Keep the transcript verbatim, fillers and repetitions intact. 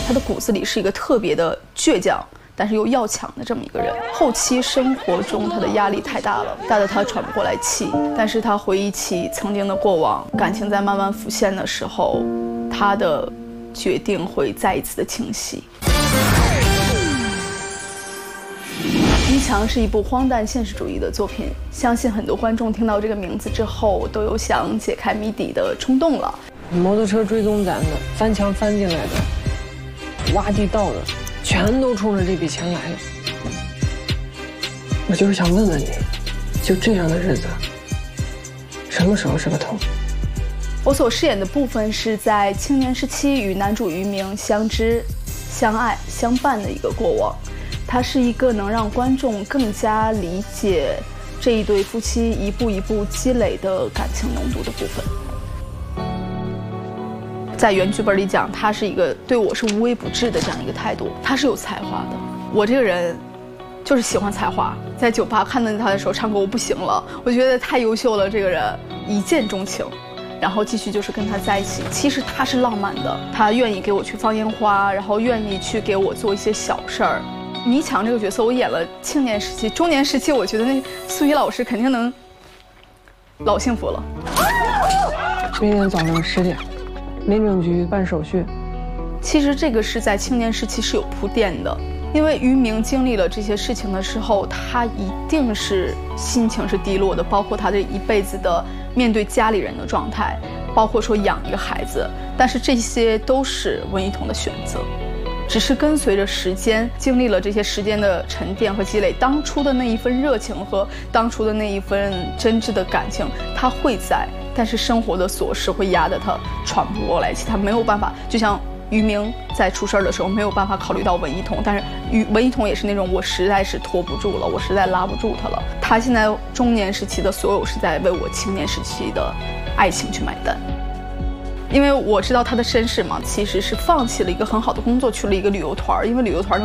他的骨子里是一个特别的倔强，但是又要强的这么一个人。后期生活中他的压力太大了，大得他喘不过来气。但是他回忆起曾经的过往，感情在慢慢浮现的时候，他的决定会再一次的清晰。迷墙是一部荒诞现实主义的作品，相信很多观众听到这个名字之后，都有想解开谜底的冲动了。 摩托车追踪咱的，翻墙翻进来的，挖地道的，全都冲着这笔钱来了。我就是想问问你，就这样的日子，什么时候是个头？ 我所饰演的部分是在青年时期与男主于明相知、相爱、相伴的一个过往。它是一个能让观众更加理解这一对夫妻一步一步积累的感情浓度的部分。在原剧本里讲，他是一个对我是无微不至的这样一个态度，他是有才华的。我这个人就是喜欢才华，在酒吧看到他的时候唱歌我不行了，我觉得太优秀了，这个人一见钟情，然后继续就是跟他在一起。其实他是浪漫的，他愿意给我去放烟花，然后愿意去给我做一些小事儿。迷墙这个角色我演了青年时期，中年时期我觉得那苏怡老师肯定能老幸福了。 明天早上十点，民政局办手续。 其实这个是在青年时期是有铺垫的，因为于明经历了这些事情的时候，他一定是心情是低落的，包括他这一辈子的面对家里人的状态，包括说养一个孩子，但是这些都是文艺彤的选择。只是跟随着时间，经历了这些时间的沉淀和积累，当初的那一份热情和当初的那一份真挚的感情，它会在，但是生活的琐事会压得他喘不过来气，他没有办法。就像于明在出事的时候没有办法考虑到文艺彤，但是于文艺彤也是那种我实在是拖不住了，我实在拉不住他了。他现在中年时期的所有是在为我青年时期的爱情去买单。因为我知道他的身世嘛，其实是放弃了一个很好的工作，去了一个旅游团，因为旅游团